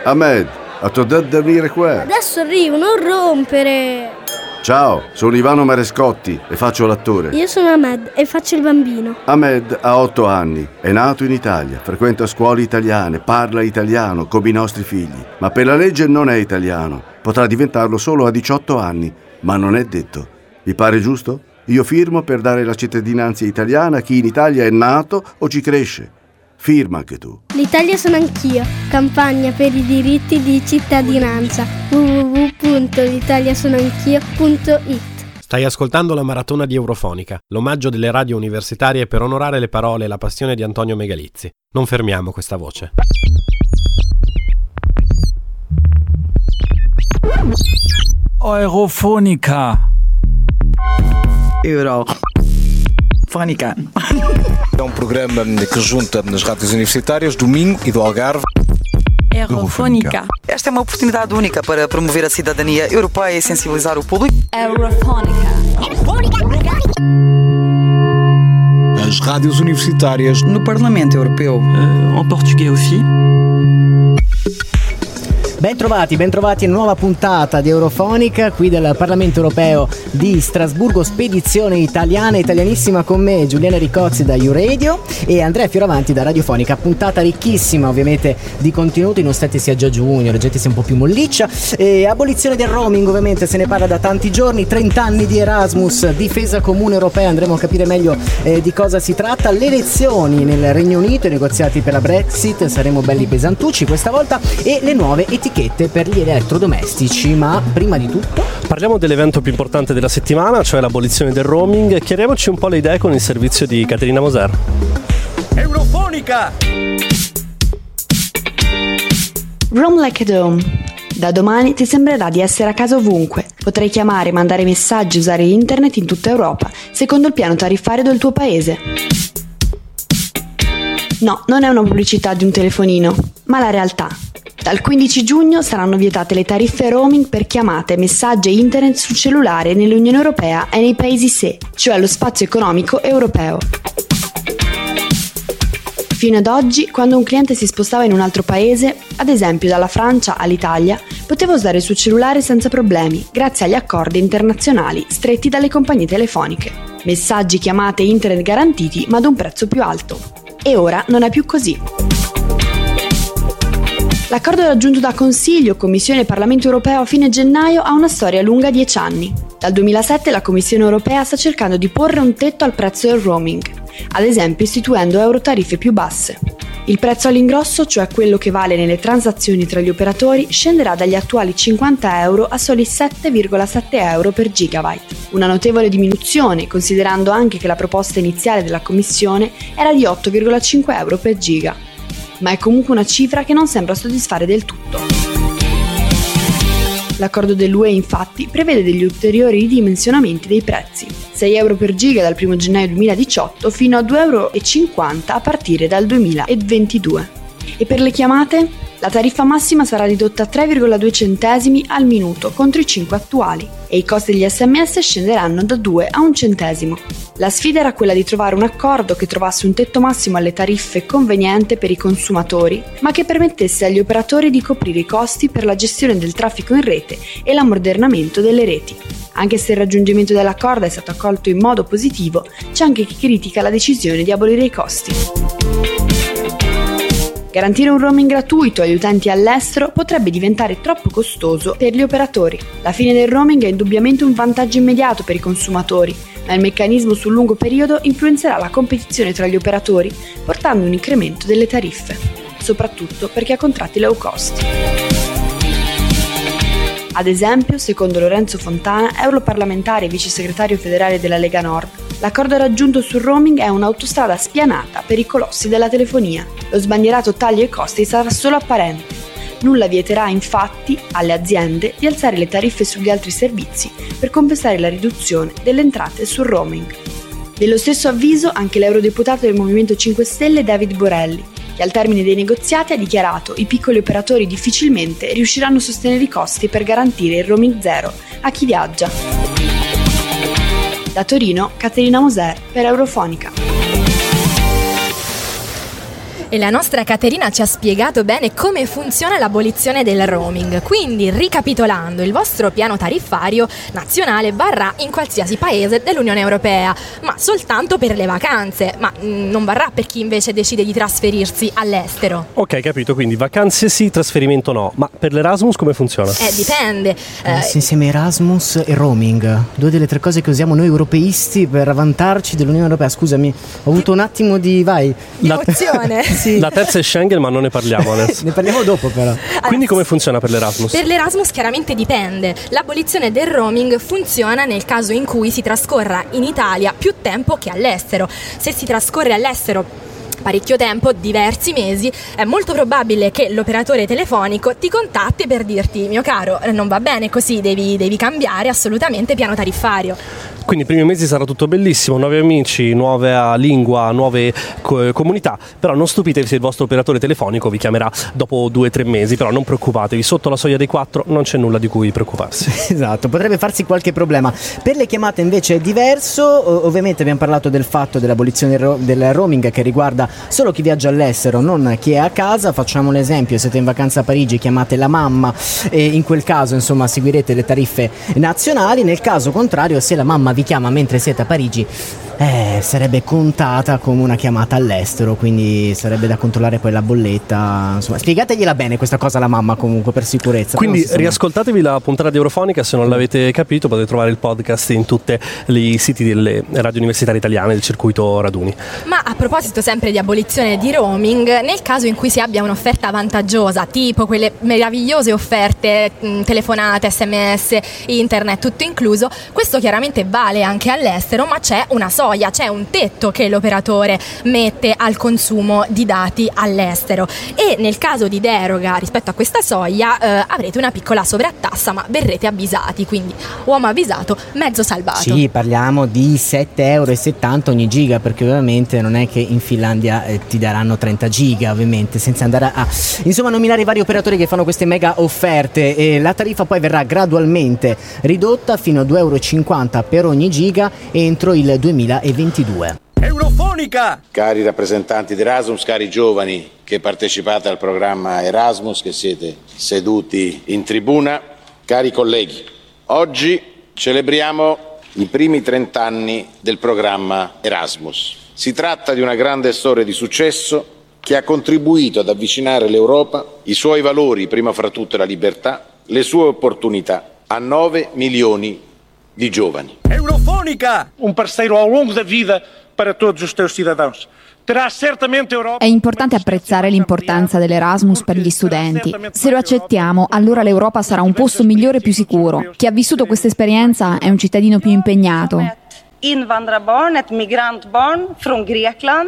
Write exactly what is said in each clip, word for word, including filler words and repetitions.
Ahmed, a te da venire qua. Adesso arrivo, non rompere. Ciao, sono Ivano Marescotti e faccio l'attore. Io sono Ahmed e faccio il bambino. Ahmed ha otto anni, è nato in Italia, frequenta scuole italiane, parla italiano come i nostri figli, ma per la legge non è italiano. Potrà diventarlo solo a diciotto anni, ma non è detto. Vi pare giusto? Io firmo per dare la cittadinanza italiana a chi in Italia è nato o ci cresce. Firma anche tu. L'Italia sono anch'io. Campagna per i diritti di cittadinanza. w w w punto l'italiasonoanchio punto it. Stai ascoltando la maratona di Eurofonica, l'omaggio delle radio universitarie per onorare le parole e la passione di Antonio Megalizzi. Non fermiamo questa voce. Eurofonica. Eurofonica. É um programa que junta as rádios universitárias do Minho e do Algarve. Eurofónica. Esta é uma oportunidade única para promover a cidadania europeia e sensibilizar o público. Eurofónica. As rádios universitárias no Parlamento Europeu. Uh, en portugais aussi. Bentrovati, bentrovati in nuova puntata di Eurofonica qui del Parlamento Europeo di Strasburgo, spedizione italiana, italianissima con me Giuliana Ricozzi da U-Radio e Andrea Fioravanti da Radiofonica. Puntata ricchissima ovviamente di contenuti, nonostante sia già giugno, la gente sia un po' più molliccia. E abolizione del roaming, ovviamente se ne parla da tanti giorni, trenta anni di Erasmus, difesa comune europea, andremo a capire meglio eh, di cosa si tratta. Le elezioni nel Regno Unito, i negoziati per la Brexit, saremo belli pesantucci questa volta, e le nuove etichette per gli elettrodomestici. Ma prima di tutto parliamo dell'evento più importante della settimana, cioè l'abolizione del roaming. Chiariamoci un po' le idee con il servizio di Caterina Moser. Eurofonica. Roam like at home. Da domani ti sembrerà di essere a casa ovunque. Potrai chiamare, mandare messaggi, usare internet in tutta Europa, secondo il piano tariffario del tuo paese. No, non è una pubblicità di un telefonino, ma la realtà. Dal quindici giugno saranno vietate le tariffe roaming per chiamate, messaggi e internet sul cellulare nell'Unione Europea e nei paesi S E, cioè lo spazio economico europeo. Fino ad oggi, quando un cliente si spostava in un altro paese, ad esempio dalla Francia all'Italia, poteva usare il suo cellulare senza problemi, grazie agli accordi internazionali stretti dalle compagnie telefoniche. Messaggi, chiamate e internet garantiti, ma ad un prezzo più alto. E ora non è più così. L'accordo raggiunto da Consiglio, Commissione e Parlamento Europeo a fine gennaio ha una storia lunga dieci anni. Dal duemilasette la Commissione Europea sta cercando di porre un tetto al prezzo del roaming, ad esempio istituendo eurotariffe più basse. Il prezzo all'ingrosso, cioè quello che vale nelle transazioni tra gli operatori, scenderà dagli attuali cinquanta euro a soli sette virgola sette euro per gigabyte. Una notevole diminuzione, considerando anche che la proposta iniziale della Commissione era di otto virgola cinque euro per giga. Ma è comunque una cifra che non sembra soddisfare del tutto. L'accordo dell'U E infatti prevede degli ulteriori ridimensionamenti dei prezzi, sei euro per giga dal primo gennaio duemiladiciotto fino a due virgola cinquanta euro a partire dal duemilaventidue. E per le chiamate? La tariffa massima sarà ridotta a tre virgola due centesimi al minuto contro i cinque attuali e i costi degli sms scenderanno da due a un centesimo. La sfida era quella di trovare un accordo che trovasse un tetto massimo alle tariffe conveniente per i consumatori, ma che permettesse agli operatori di coprire i costi per la gestione del traffico in rete e l'ammodernamento delle reti. Anche se il raggiungimento dell'accordo è stato accolto in modo positivo, c'è anche chi critica la decisione di abolire i costi. Garantire un roaming gratuito agli utenti all'estero potrebbe diventare troppo costoso per gli operatori. La fine del roaming è indubbiamente un vantaggio immediato per i consumatori, ma il meccanismo sul lungo periodo influenzerà la competizione tra gli operatori, portando un incremento delle tariffe, soprattutto per chi ha contratti low cost. Ad esempio, secondo Lorenzo Fontana, europarlamentare e vice segretario federale della Lega Nord, l'accordo raggiunto sul roaming è un'autostrada spianata per i colossi della telefonia. Lo sbandierato taglio ai costi sarà solo apparente. Nulla vieterà infatti alle aziende di alzare le tariffe sugli altri servizi per compensare la riduzione delle entrate sul roaming. Dello stesso avviso anche l'eurodeputato del Movimento cinque Stelle David Borelli, che al termine dei negoziati ha dichiarato che i piccoli operatori difficilmente riusciranno a sostenere i costi per garantire il roaming zero a chi viaggia. Da Torino, Caterina Moser per Eurofonica. E la nostra Caterina ci ha spiegato bene come funziona l'abolizione del roaming. Quindi, ricapitolando, il vostro piano tariffario nazionale varrà in qualsiasi paese dell'Unione Europea, ma soltanto per le vacanze, ma mh, non varrà per chi invece decide di trasferirsi all'estero. Ok, capito, quindi vacanze sì, trasferimento no, ma per l'Erasmus come funziona? Eh, dipende. Eh, se insieme Erasmus e roaming, due delle tre cose che usiamo noi europeisti per vantarci dell'Unione Europea. Scusami, ho avuto un attimo di vai. La, emozione. Sì. La terza è Schengen, ma non ne parliamo adesso. Ne parliamo dopo però. Allora, quindi come funziona per l'Erasmus? Per l'Erasmus chiaramente dipende. L'abolizione del roaming funziona nel caso in cui si trascorra in Italia più tempo che all'estero. Se si trascorre all'estero parecchio tempo, diversi mesi, è molto probabile che l'operatore telefonico ti contatti per dirti: mio caro, non va bene così, devi, devi cambiare assolutamente piano tariffario. Quindi i primi mesi sarà tutto bellissimo, nuovi amici, nuova lingua, nuove co- comunità, però non stupitevi se il vostro operatore telefonico vi chiamerà dopo due o tre mesi, però non preoccupatevi, sotto la soglia dei quattro non c'è nulla di cui preoccuparsi. Esatto, potrebbe farsi qualche problema. Per le chiamate invece è diverso, ovviamente abbiamo parlato del fatto dell'abolizione del, ro- del roaming che riguarda solo chi viaggia all'estero, non chi è a casa. Facciamo l'esempio: siete in vacanza a Parigi, chiamate la mamma e in quel caso insomma seguirete le tariffe nazionali. Nel caso contrario, se la mamma vi chiama mentre siete a Parigi, eh, sarebbe contata come una chiamata all'estero, quindi sarebbe da controllare poi la bolletta. Insomma, spiegategliela bene questa cosa alla mamma comunque, per sicurezza. Quindi riascoltatevi la puntata di Eurofonica, se non l'avete capito potete trovare il podcast in tutti i siti delle radio universitarie italiane del circuito Raduni. Ma a proposito sempre di abolizione di roaming, nel caso in cui si abbia un'offerta vantaggiosa, tipo quelle meravigliose offerte mh, telefonate, sms, internet, tutto incluso, questo chiaramente vale anche all'estero, ma c'è una soglia, c'è un tetto che l'operatore mette al consumo di dati all'estero, e nel caso di deroga rispetto a questa soglia eh, avrete una piccola sovrattassa, ma verrete avvisati, quindi uomo avvisato, mezzo salvato. Sì, parliamo di sette euro e settanta ogni giga, perché ovviamente non è che in Finlandia eh, ti daranno trenta giga, ovviamente, senza andare a, a insomma nominare i vari operatori che fanno queste mega offerte. E la tariffa poi verrà gradualmente ridotta fino a due euro e cinquanta per ogni giga entro il duemilaventidue. Eurofonica! Cari rappresentanti di Erasmus, cari giovani che partecipate al programma Erasmus, che siete seduti in tribuna, cari colleghi, oggi celebriamo i primi trent'anni del programma Erasmus. Si tratta di una grande storia di successo che ha contribuito ad avvicinare l'Europa, i suoi valori, prima fra tutte la libertà, le sue opportunità, a nove milioni di giovani. Eurofonica, um parceiro ao longo da vida para todos os teus cidadãos. È importante apprezzare l'importanza dell'Erasmus per gli studenti. Se lo accettiamo, allora l'Europa sarà un posto migliore e più sicuro. Chi ha vissuto questa esperienza è un cittadino più impegnato. Invandrarbarn, ett migrantbarn från Grekland.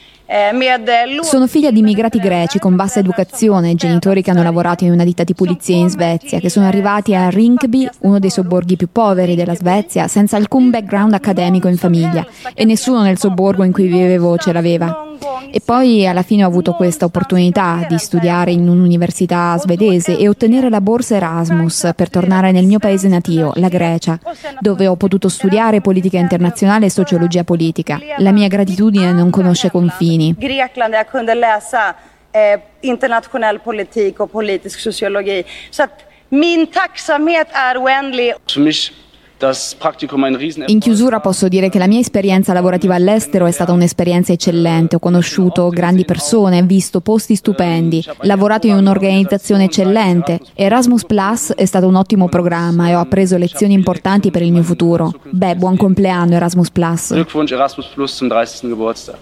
Sono figlia di immigrati greci con bassa educazione, genitori che hanno lavorato in una ditta di pulizia in Svezia, che sono arrivati a Rinkeby, uno dei sobborghi più poveri della Svezia, senza alcun background accademico in famiglia, e nessuno nel sobborgo in cui vivevo ce l'aveva. E poi alla fine ho avuto questa opportunità di studiare in un'università svedese e ottenere la borsa Erasmus per tornare nel mio paese natio, la Grecia, dove ho potuto studiare politica internazionale e sociologia politica. La mia gratitudine non conosce confini. Grekland, jag kunde läsa eh, internationell politik och politisk sociologi. Så att min tacksamhet är oändlig. In chiusura posso dire che la mia esperienza lavorativa all'estero è stata un'esperienza eccellente. Ho conosciuto grandi persone, visto posti stupendi, lavorato in un'organizzazione eccellente. Erasmus Plus è stato un ottimo programma e ho appreso lezioni importanti per il mio futuro. Beh, buon compleanno Erasmus Plus. Glückwunsch Erasmus Plus zum dreißigsten Geburtstag.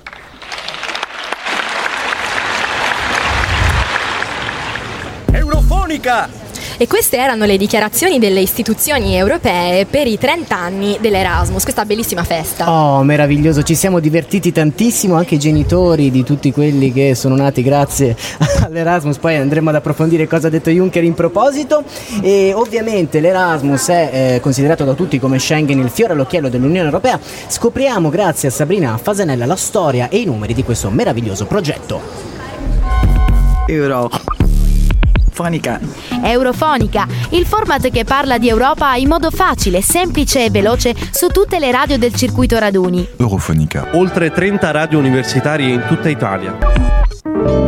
Eurofonica! E queste erano le dichiarazioni delle istituzioni europee per i trenta anni dell'Erasmus, questa bellissima festa. Oh, meraviglioso, ci siamo divertiti tantissimo, anche i genitori di tutti quelli che sono nati grazie all'Erasmus. Poi andremo ad approfondire cosa ha detto Juncker in proposito. E ovviamente l'Erasmus è eh, considerato da tutti come Schengen, il fiore all'occhiello dell'Unione Europea. Scopriamo grazie a Sabrina Fasanella la storia e i numeri di questo meraviglioso progetto. Euro Eurofonica. Eurofonica, il format che parla di Europa in modo facile, semplice e veloce su tutte le radio del circuito Raduni. Eurofonica. Oltre trenta radio universitarie in tutta Italia.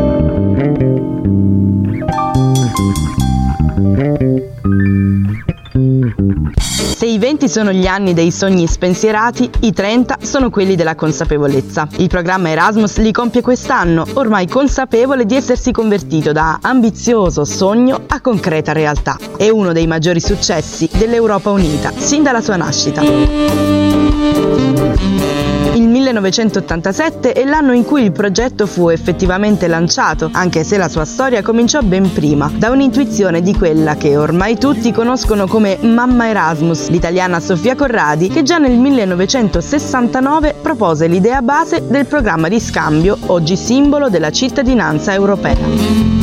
venti sono gli anni dei sogni spensierati, i trenta sono quelli della consapevolezza. Il programma Erasmus li compie quest'anno, ormai consapevole di essersi convertito da ambizioso sogno a concreta realtà. È uno dei maggiori successi dell'Europa unita, sin dalla sua nascita. Il millenovecentottantasette è l'anno in cui il progetto fu effettivamente lanciato, anche se la sua storia cominciò ben prima, da un'intuizione di quella che ormai tutti conoscono come Mamma Erasmus, l'italiana Sofia Corradi, che già nel millenovecentosessantanove propose l'idea base del programma di scambio, oggi simbolo della cittadinanza europea.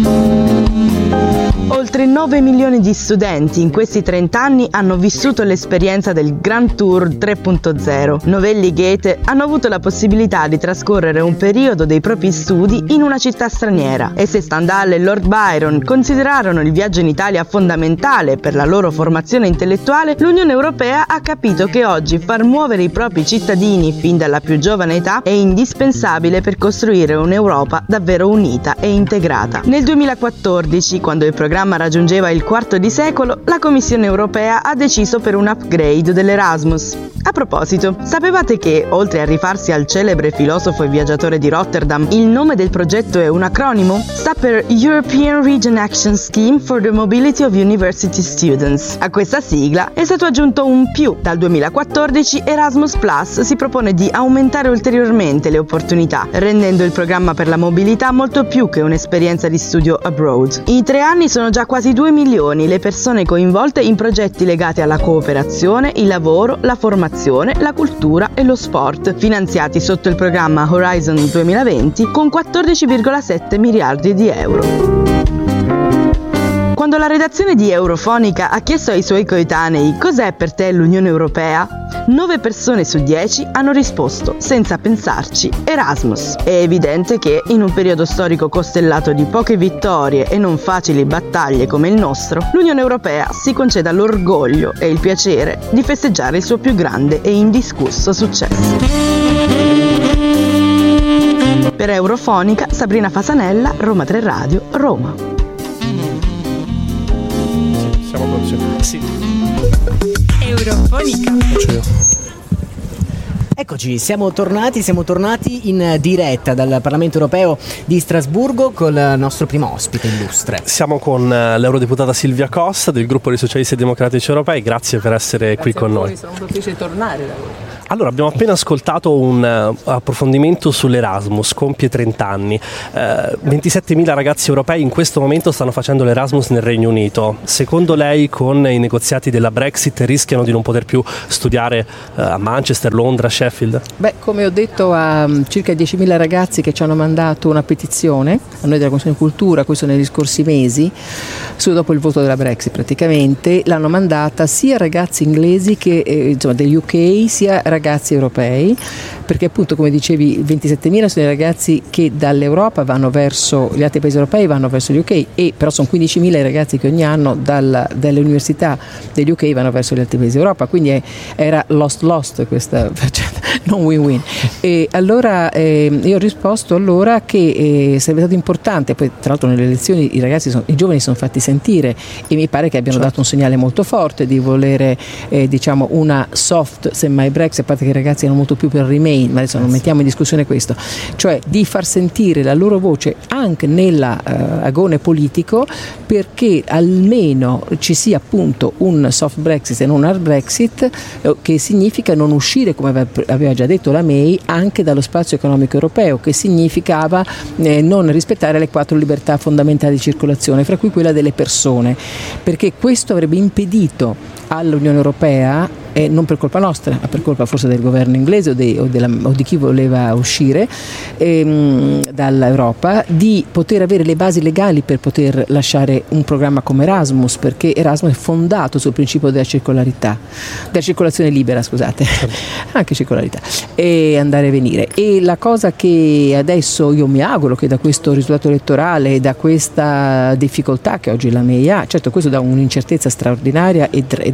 Oltre nove milioni di studenti in questi trenta anni hanno vissuto l'esperienza del Grand Tour tre punto zero. Novelli Goethe hanno avuto la possibilità di trascorrere un periodo dei propri studi in una città straniera e se Stendhal e Lord Byron considerarono il viaggio in Italia fondamentale per la loro formazione intellettuale, l'Unione Europea ha capito che oggi far muovere i propri cittadini fin dalla più giovane età è indispensabile per costruire un'Europa davvero unita e integrata. Nel duemilaquattordici, quando il programma raggiungeva il quarto di secolo, la Commissione Europea ha deciso per un upgrade dell'Erasmus. A proposito, sapevate che, oltre a rifarsi al celebre filosofo e viaggiatore di Rotterdam, il nome del progetto è un acronimo? Sta per European Region Action Scheme for the Mobility of University Students. A questa sigla è stato aggiunto un più. Dal duemilaquattordici Erasmus Plus si propone di aumentare ulteriormente le opportunità, rendendo il programma per la mobilità molto più che un'esperienza di studio abroad. In tre anni sono già quasi due milioni le persone coinvolte in progetti legati alla cooperazione, il lavoro, la formazione, la cultura e lo sport, finanziati sotto il programma Horizon duemilaventi con quattordici virgola sette miliardi di euro. Quando la redazione di Eurofonica ha chiesto ai suoi coetanei cos'è per te l'Unione Europea, nove persone su dieci hanno risposto, senza pensarci, Erasmus. È evidente che, in un periodo storico costellato di poche vittorie e non facili battaglie come il nostro, l'Unione Europea si conceda l'orgoglio e il piacere di festeggiare il suo più grande e indiscusso successo. Per Eurofonica, Sabrina Fasanella, Roma tre Radio, Roma. Sì. Eurofonica. Eccoci, siamo tornati, siamo tornati in diretta dal Parlamento Europeo di Strasburgo con il nostro primo ospite illustre. Siamo con l'eurodeputata Silvia Costa del gruppo dei Socialisti e Democratici Europei, grazie per essere grazie qui con voi, noi. Sono un piacere tornare da voi. Allora, abbiamo appena ascoltato un uh, approfondimento sull'Erasmus, compie trenta anni. Uh, ventisettemila ragazzi europei in questo momento stanno facendo l'Erasmus nel Regno Unito. Secondo lei, con i negoziati della Brexit, rischiano di non poter più studiare uh, a Manchester, Londra, Sheffield? Beh, come ho detto a um, circa diecimila ragazzi che ci hanno mandato una petizione, a noi della Commissione Cultura, questo negli scorsi mesi, su dopo il voto della Brexit praticamente, l'hanno mandata sia ragazzi inglesi che eh, insomma degli U K, sia ragazzi europei, perché appunto come dicevi ventisettemila sono i ragazzi che dall'Europa vanno verso gli altri paesi europei, vanno verso gli U K, e però sono quindicimila i ragazzi che ogni anno dal, dalle università degli U K vanno verso gli altri paesi d'Europa, quindi è, era lost lost questa faccenda, non win-win. E allora eh, io ho risposto allora che eh, sarebbe stato importante, poi tra l'altro nelle elezioni i ragazzi sono, i giovani sono fatti sentire e mi pare che abbiano certo. dato un segnale molto forte di volere eh, diciamo una soft semmai Brexit, a parte che i ragazzi erano molto più per Remain, ma adesso non mettiamo in discussione questo, cioè di far sentire la loro voce anche nell'agone uh, politico, perché almeno ci sia appunto un soft Brexit e non un hard Brexit, eh, che significa non uscire, come aveva già detto la May, anche dallo spazio economico europeo, che significava eh, non rispettare le quattro libertà fondamentali di circolazione, fra cui quella delle persone, perché questo avrebbe impedito all'Unione Europea, eh, non per colpa nostra, ma per colpa forse del governo inglese o, de, o, della, o di chi voleva uscire ehm, dall'Europa, di poter avere le basi legali per poter lasciare un programma come Erasmus, perché Erasmus è fondato sul principio della circolarità, della circolazione libera, scusate, anche circolarità, e andare e venire. E la cosa che adesso io mi auguro che da questo risultato elettorale e da questa difficoltà che oggi la May ha, certo questo dà un'incertezza straordinaria e, e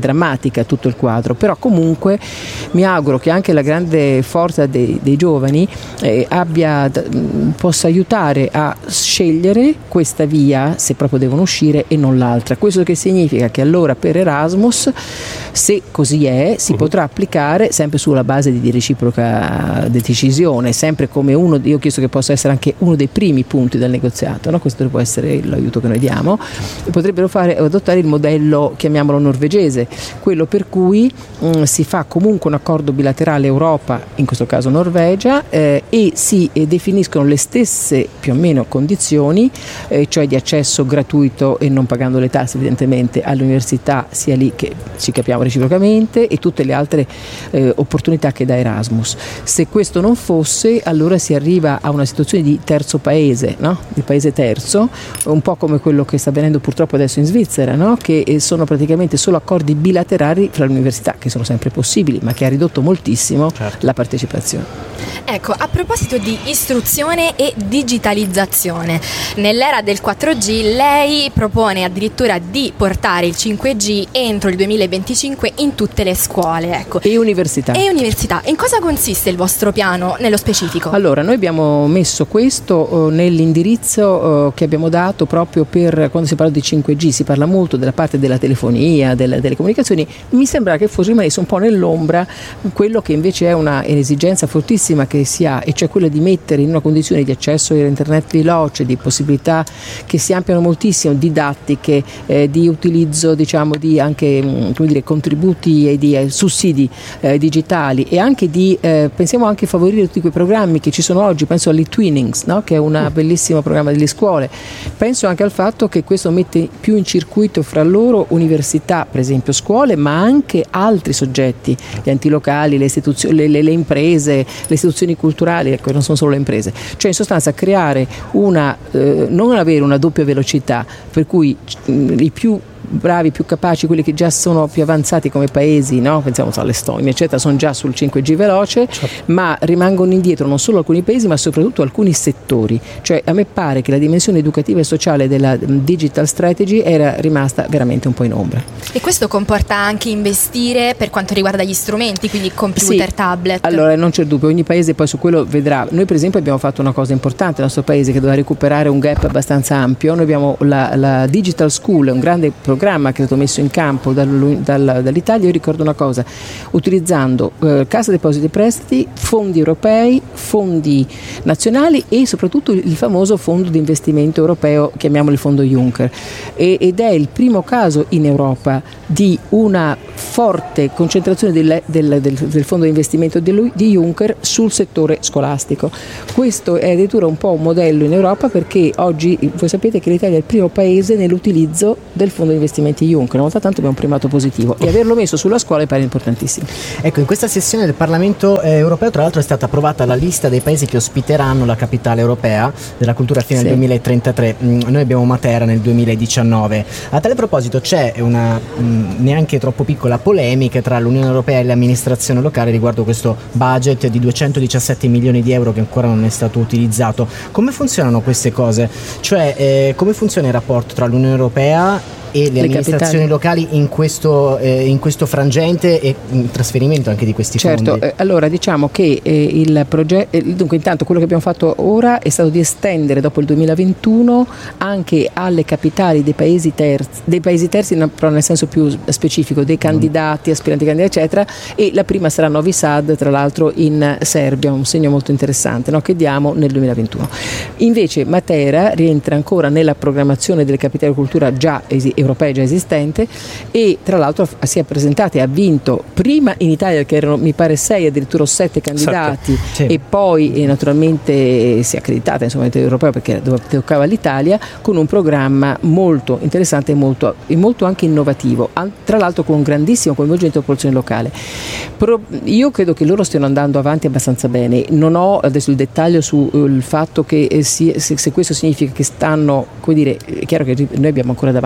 drammatica tutto il quadro, però comunque mi auguro che anche la grande forza dei, dei giovani eh, abbia, possa aiutare a scegliere questa via se proprio devono uscire e non l'altra. Questo che significa che allora per Erasmus, se così è, si uh-huh. potrà applicare sempre sulla base di reciproca decisione, sempre come uno, io ho chiesto che possa essere anche uno dei primi punti del negoziato, no? Questo può essere l'aiuto che noi diamo. Potrebbero fare, adottare il modello, chiamiamolo norvegese, quello per cui mh, si fa comunque un accordo bilaterale Europa, in questo caso Norvegia, eh, e si eh, definiscono le stesse più o meno condizioni, eh, cioè di accesso gratuito e non pagando le tasse evidentemente all'università, sia lì che ci capiamo reciprocamente, e tutte le altre eh, opportunità che dà Erasmus. Se questo non fosse, allora si arriva a una situazione di terzo paese, no? Di paese terzo, un po' come quello che sta avvenendo purtroppo adesso in Svizzera, no? Che sono praticamente solo accordi bilaterali fra le università, che sono sempre possibili, ma che ha ridotto moltissimo certo. la partecipazione. Ecco, a proposito di istruzione e digitalizzazione, nell'era del quattro G lei propone addirittura di portare il cinque G entro il duemilaventicinque in tutte le scuole, ecco. E università. E università. In cosa consiste il vostro piano nello specifico? Allora, noi abbiamo messo questo eh, nell'indirizzo eh, che abbiamo dato proprio per quando si parla di cinque G, si parla molto della parte della telefonia, delle, delle comunicazioni. Mi sembra che fosse rimasto un po' nell'ombra quello che invece è una un'esigenza fortissima che si ha, e cioè quella di mettere in una condizione di accesso a internet veloce, di possibilità che si ampliano moltissimo, didattiche, eh, di utilizzo diciamo di anche come dire, contributi e di eh, sussidi eh, digitali, e anche di eh, pensiamo anche favorire tutti quei programmi che ci sono oggi. Penso all'e-Twinnings, no? Che è un bellissimo programma delle scuole. Penso anche al fatto che questo mette più in circuito fra loro università, per esempio scuole, ma anche altri soggetti, gli enti locali, le istituzioni, le, le, le imprese, le istituzioni culturali, ecco, non sono solo le imprese. Cioè in sostanza creare una, eh, non avere una doppia velocità, per cui mh, i più bravi, più capaci, quelli che già sono più avanzati come paesi, no? Pensiamo all'Estonia, eccetera, sono già sul cinque G veloce, certo. Ma rimangono indietro non solo alcuni paesi, ma soprattutto alcuni settori. Cioè a me pare che la dimensione educativa e sociale della digital strategy era rimasta veramente un po' in ombra. E questo comporta anche investire per quanto riguarda gli strumenti, quindi computer, sì. tablet? Allora non c'è dubbio, ogni paese poi su quello vedrà. Noi per esempio abbiamo fatto una cosa importante, il nostro paese che doveva recuperare un gap abbastanza ampio. Noi abbiamo la, la Digital School, un grande programma che è stato messo in campo dal, dal, dall'Italia. Io ricordo una cosa, utilizzando eh, Cassa Depositi e Prestiti, fondi europei, fondi nazionali e soprattutto il famoso fondo di investimento europeo, chiamiamolo il fondo Juncker, e, ed è il primo caso in Europa di una forte concentrazione del, del, del, del fondo di investimento di, di Juncker sul settore scolastico. Questo è addirittura un po' un modello in Europa, perché oggi voi sapete che l'Italia è il primo paese nell'utilizzo del fondo di investimenti Juncker. Una volta tanto abbiamo un primato positivo, e averlo messo sulla scuola pare importantissimo. Ecco, in questa sessione del Parlamento eh, europeo tra l'altro è stata approvata la lista dei paesi che ospiteranno la capitale europea della cultura fino al sì. duemilatrentatré. Mm, noi abbiamo Matera nel duemiladiciannove. A tale proposito c'è una mh, neanche troppo piccola polemica tra l'Unione Europea e l'amministrazione locale riguardo questo budget di duecentodiciassette milioni di euro che ancora non è stato utilizzato. Come funzionano queste cose? Cioè eh, come funziona il rapporto tra l'Unione Europea e le, le amministrazioni capitali locali in questo, eh, in questo frangente e in trasferimento anche di questi certo, fondi? Eh, allora diciamo che eh, il progetto, eh, dunque intanto quello che abbiamo fatto ora è stato di estendere dopo il duemilaventuno anche alle capitali dei paesi terzi, dei paesi terzi però nel senso più specifico, dei candidati, aspiranti candidati eccetera, e la prima sarà Novi Sad, tra l'altro in Serbia, un segno molto interessante, no, che diamo nel duemilaventuno. Invece Matera rientra ancora nella programmazione delle capitali di cultura già esistenti, europea già esistente, e tra l'altro si è presentata e ha vinto prima in Italia, che erano mi pare sei addirittura sette candidati, sì. e poi e naturalmente si è accreditata insomma in europeo perché toccava l'Italia, con un programma molto interessante e molto, e molto anche innovativo, tra l'altro con un grandissimo coinvolgimento della popolazione locale. Pro, io credo che loro stiano andando avanti abbastanza bene. Non ho adesso il dettaglio sul uh, fatto che eh, si, se, se questo significa che stanno, come dire, è chiaro che noi abbiamo ancora davanti un anno e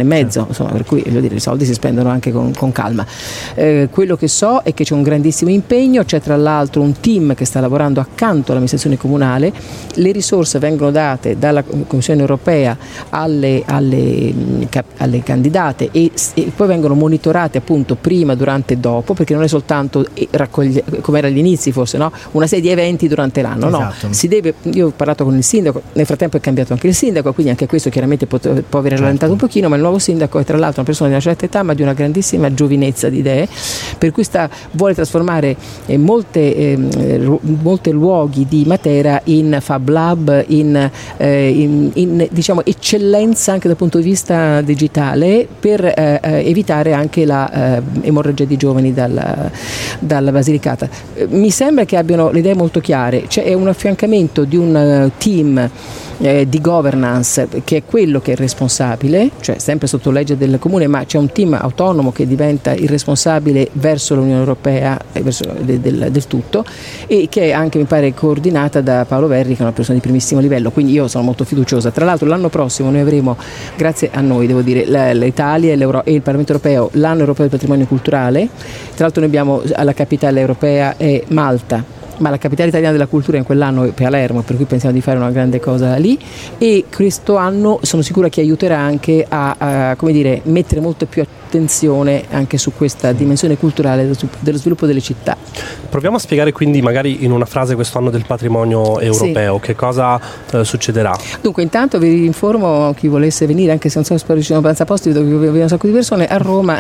mezzo, insomma, per cui voglio dire, i soldi si spendono anche con, con calma. Eh, quello che so è che c'è un grandissimo impegno, c'è tra l'altro un team che sta lavorando accanto all'amministrazione comunale, le risorse vengono date dalla Commissione europea alle, alle, alle candidate e, e poi vengono monitorate appunto prima, durante e dopo, perché non è soltanto raccoglie, come era agli inizi forse, no? Una serie di eventi durante l'anno, esatto. No, si deve, io ho parlato con il sindaco, nel frattempo è cambiato anche il sindaco, quindi anche questo chiaramente può, può aver rallentato un pochino, ma il nuovo sindaco è tra l'altro una persona di una certa età ma di una grandissima giovinezza di idee, per cui sta, vuole trasformare eh, molte, eh, molte luoghi di Matera in Fab Lab, in, eh, in, in diciamo eccellenza anche dal punto di vista digitale, per eh, evitare anche la eh, emorragia di giovani dalla, dalla Basilicata. Eh, mi sembra che abbiano le idee molto chiare, c'è un affiancamento di un uh, team eh, di governance che è quello che è responsabile, cioè sempre sotto legge del comune, ma c'è un team autonomo che diventa il responsabile verso l'Unione Europea e verso del, del, del tutto, e che è anche mi pare coordinata da Paolo Verri, che è una persona di primissimo livello, quindi io sono molto fiduciosa. Tra l'altro l'anno prossimo noi avremo, grazie a noi devo dire, l'Italia e, e il Parlamento Europeo, l'anno europeo del patrimonio culturale. Tra l'altro noi abbiamo alla capitale europea è Malta, ma la capitale italiana della cultura in quell'anno è Palermo, per cui pensiamo di fare una grande cosa lì, e questo anno sono sicura che aiuterà anche a, a come dire, mettere molto più attenzione anche su questa dimensione culturale dello sviluppo delle città. Proviamo a spiegare quindi magari in una frase quest'anno del patrimonio europeo, sì. Che cosa eh, succederà? Dunque intanto vi informo, chi volesse venire, anche se non so se ci sono abbastanza posti, vedo che viene un sacco di persone, a Roma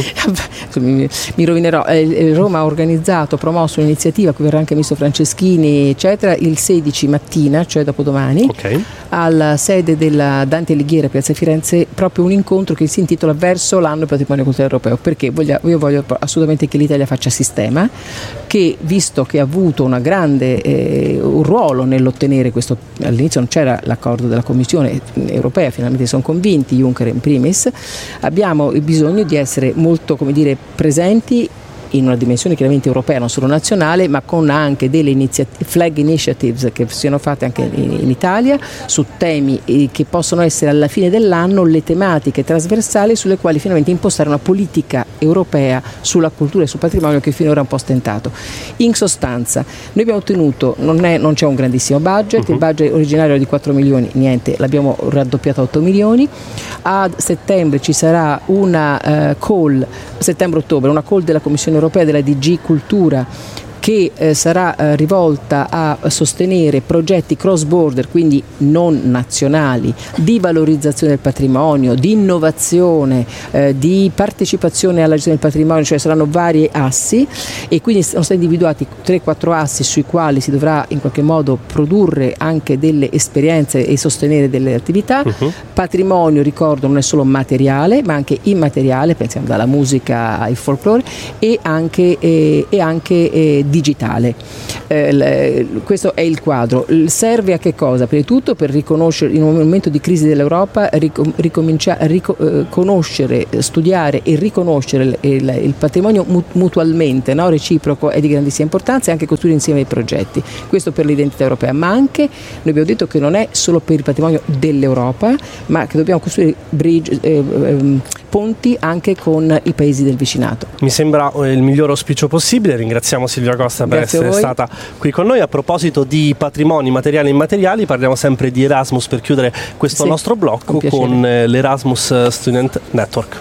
mi, mi rovinerò, eh, Roma ha organizzato, promosso un'iniziativa, qui verrà anche Ministro Franceschini eccetera, il sedici mattina, cioè dopodomani, okay. Alla sede della Dante Alighieri, Piazza Firenze, proprio un incontro che si intitola Verso l'anno patrimonio culturale europeo, perché voglio, io voglio assolutamente che l'Italia faccia sistema, che visto che ha avuto una grande eh, un ruolo nell'ottenere questo, all'inizio non c'era l'accordo della Commissione europea, finalmente sono convinti, Juncker in primis, abbiamo bisogno di essere molto, come dire, presenti in una dimensione chiaramente europea, non solo nazionale, ma con anche delle iniziative, flag initiatives che siano fatte anche in, in Italia su temi eh, che possono essere alla fine dell'anno le tematiche trasversali sulle quali finalmente impostare una politica europea sulla cultura e sul patrimonio che finora è un po' stentato. In sostanza, noi abbiamo ottenuto, non, è, non c'è un grandissimo budget, uh-huh. Il budget originario era di quattro milioni, niente, l'abbiamo raddoppiato a otto milioni, a settembre ci sarà una uh, call, settembre-ottobre, una call della Commissione europea, della D G Cultura, che eh, sarà eh, rivolta a sostenere progetti cross border, quindi non nazionali, di valorizzazione del patrimonio, di innovazione, eh, di partecipazione alla gestione del patrimonio, cioè saranno vari assi, e quindi sono stati individuati tre quattro assi sui quali si dovrà in qualche modo produrre anche delle esperienze e sostenere delle attività. Uh-huh. Patrimonio, ricordo, non è solo materiale ma anche immateriale, pensiamo dalla musica al folklore, e anche, eh, e anche eh, digitale. Eh, l- questo è il quadro. Serve a che cosa? Prima di tutto per riconoscere, in un momento di crisi dell'Europa, ricom- ricominciare, rico- eh, conoscere, studiare e riconoscere il, il, il patrimonio mut- mutualmente, no? Reciproco, è di grandissima importanza, e anche costruire insieme i progetti. Questo per l'identità europea, ma anche noi abbiamo detto che non è solo per il patrimonio dell'Europa, ma che dobbiamo costruire bridge, eh, eh, ponti anche con i paesi del vicinato. Mi sembra il miglior auspicio possibile. Ringraziamo Silvia Costa per Grazie essere stata qui con noi. A proposito di patrimoni materiali e immateriali, parliamo sempre di Erasmus per chiudere questo sì, nostro blocco con l'Erasmus Student Network.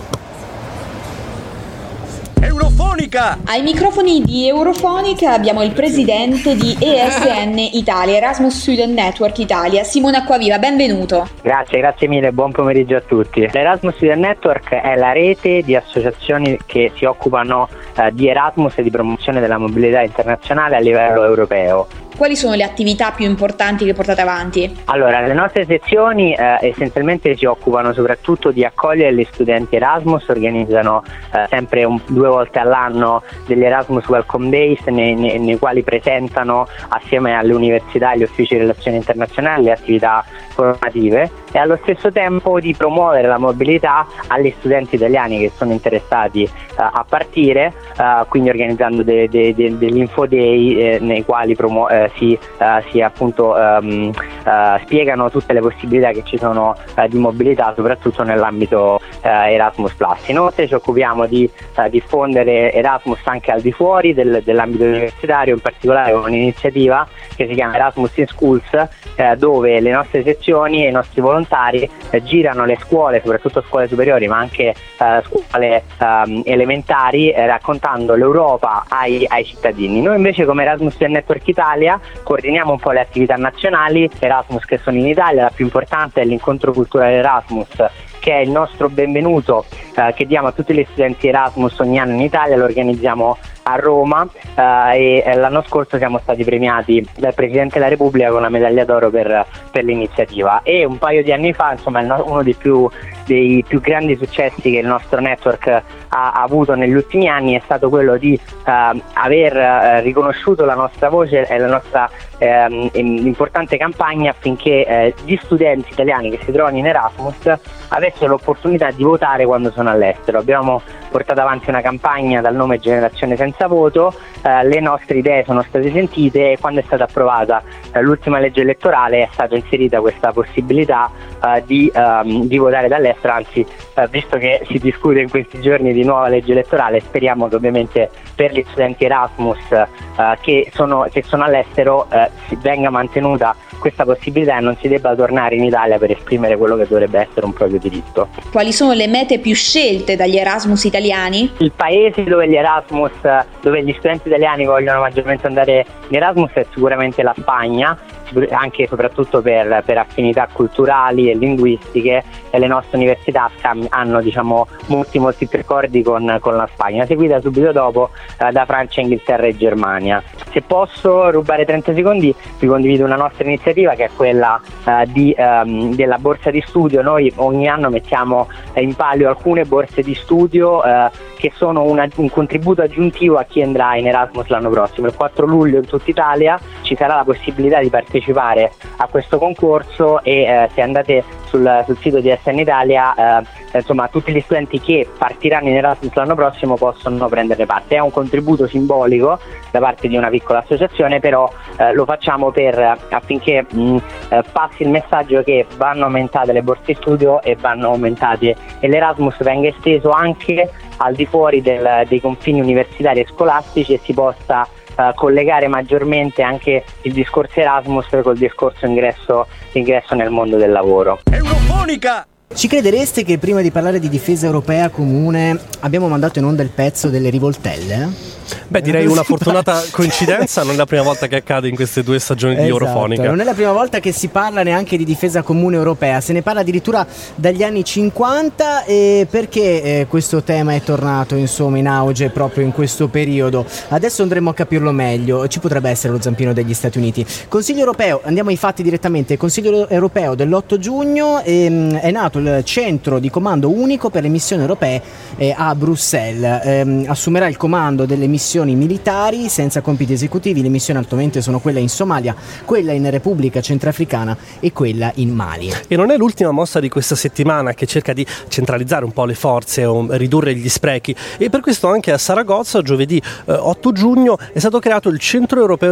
Eurofonica! Ai microfoni di Eurofonica abbiamo il presidente di E S N Italia, Erasmus Student Network Italia, Simone Acquaviva, benvenuto. Grazie, grazie mille, buon pomeriggio a tutti. L'Erasmus Student Network è la rete di associazioni che si occupano eh, di Erasmus e di promozione della mobilità internazionale a livello europeo. Quali sono le attività più importanti che portate avanti? Allora, le nostre sezioni eh, essenzialmente si occupano soprattutto di accogliere gli studenti Erasmus, organizzano eh, sempre un, due volte all'anno degli Erasmus Welcome Days nei, nei, nei quali presentano assieme alle università e agli uffici di relazioni internazionali le attività formative. e allo stesso tempo di promuovere la mobilità agli studenti italiani che sono interessati uh, a partire, uh, quindi organizzando de, de, de, degli info day eh, nei quali promu- eh, si, uh, si appunto um, uh, spiegano tutte le possibilità che ci sono uh, di mobilità, soprattutto nell'ambito uh, Erasmus Plus. Inoltre ci occupiamo di uh, diffondere Erasmus anche al di fuori del, dell'ambito universitario, in particolare con un'iniziativa che si chiama Erasmus in Schools, eh, dove le nostre sezioni e i nostri volontari eh, girano le scuole, soprattutto scuole superiori ma anche eh, scuole eh, elementari, eh, raccontando l'Europa ai, ai cittadini. Noi invece come Erasmus Student Network Italia coordiniamo un po' le attività nazionali Erasmus che sono in Italia. La più importante è l'incontro culturale Erasmus, che è il nostro benvenuto eh, che diamo a tutti gli studenti Erasmus ogni anno in Italia. Lo organizziamo a Roma eh, e l'anno scorso siamo stati premiati dal Presidente della Repubblica con la medaglia d'oro per, per l'iniziativa, e un paio di anni fa, insomma, uno dei più, dei più grandi successi che il nostro network ha, ha avuto negli ultimi anni è stato quello di eh, aver eh, riconosciuto la nostra voce e la nostra eh, importante campagna affinché eh, gli studenti italiani che si trovano in Erasmus avessero l'opportunità di votare quando sono all'estero. Abbiamo portato avanti una campagna dal nome Generazione Senza Voto, eh, le nostre idee sono state sentite e quando è stata approvata eh, l'ultima legge elettorale è stata inserita questa possibilità eh, di, ehm, di votare dall'estero, anzi eh, visto che si discute in questi giorni di nuova legge elettorale, speriamo che ovviamente per gli studenti Erasmus eh, che, sono, che sono all'estero eh, venga mantenuta questa possibilità e non si debba tornare in Italia per esprimere quello che dovrebbe essere un proprio diritto. Quali sono le mete più scelte dagli Erasmus italiani? Il paese dove gli Erasmus, dove gli studenti italiani vogliono maggiormente andare in Erasmus è sicuramente la Spagna, anche e soprattutto per, per affinità culturali e linguistiche, e le nostre università hanno diciamo molti molti più accordi con, con la Spagna, seguita subito dopo eh, da Francia, Inghilterra e Germania. Se posso rubare trenta secondi, vi condivido una nostra iniziativa che è quella eh, di, ehm, della borsa di studio. Noi ogni anno mettiamo in palio alcune borse di studio eh, che sono una, un contributo aggiuntivo a chi andrà in Erasmus l'anno prossimo. Il quattro luglio in tutta Italia ci sarà la possibilità di partecipare a questo concorso e eh, se andate sul, sul sito di E S N Italia eh, insomma tutti gli studenti che partiranno in Erasmus l'anno prossimo possono prenderne parte. È un contributo simbolico da parte di una piccola associazione, però eh, lo facciamo per affinché mh, eh, passi il messaggio che vanno aumentate le borse di studio e vanno aumentate e l'Erasmus venga esteso anche al di fuori del, dei confini universitari e scolastici e si possa Uh, collegare maggiormente anche il discorso Erasmus col discorso ingresso, ingresso nel mondo del lavoro. Eurofonica! Ci credereste che prima di parlare di difesa europea comune abbiamo mandato in onda il pezzo delle rivoltelle? Beh, direi una fortunata coincidenza, non è la prima volta che accade in queste due stagioni di esatto, Eurofonica. Non è la prima volta che si parla neanche di difesa comune europea, se ne parla addirittura dagli anni cinquanta. E perché eh, questo tema è tornato insomma in auge proprio in questo periodo? Adesso andremo a capirlo meglio, ci potrebbe essere lo zampino degli Stati Uniti. Consiglio europeo, andiamo ai fatti direttamente. Il Consiglio europeo dell'otto giugno ehm, è nato il centro di comando unico per le missioni europee eh, a Bruxelles. Ehm, assumerà il comando delle missioni militari senza compiti esecutivi. Le missioni attualmente sono quella in Somalia, quella in Repubblica Centrafricana e quella in Mali. E non è l'ultima mossa di questa settimana che cerca di centralizzare un po' le forze o ridurre gli sprechi, e per questo anche a Saragozza giovedì eh, otto giugno è stato creato il Centro Europeo